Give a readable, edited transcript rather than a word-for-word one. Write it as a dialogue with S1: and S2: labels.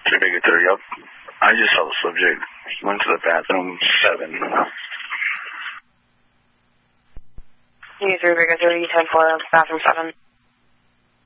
S1: 3 Big 3, yep. I just saw the subject. He went to the bathroom 7.
S2: You 3 Big 3, 10-4, bathroom 7.